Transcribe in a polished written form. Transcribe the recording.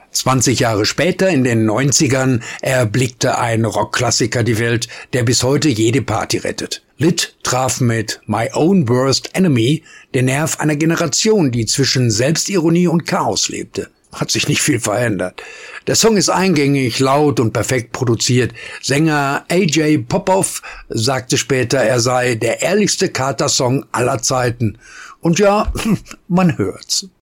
20 Jahre später, in den 90ern, erblickte ein Rockklassiker die Welt, der bis heute jede Party rettet. Lyd traf mit My Own Worst Enemy den Nerv einer Generation, die zwischen Selbstironie und Chaos lebte. Hat sich nicht viel verändert. Der Song ist eingängig, laut und perfekt produziert. Sänger AJ Popov sagte später, er sei der ehrlichste Carter-Song aller Zeiten. Und ja, man hört's.